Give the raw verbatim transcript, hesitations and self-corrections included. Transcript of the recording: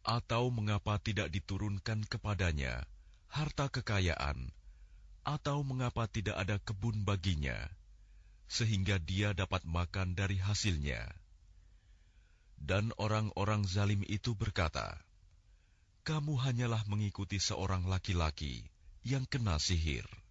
Atau mengapa tidak diturunkan kepadanya harta kekayaan, atau mengapa tidak ada kebun baginya, sehingga dia dapat makan dari hasilnya? Dan orang-orang zalim itu berkata, "Kamu hanyalah mengikuti seorang laki-laki yang kena sihir."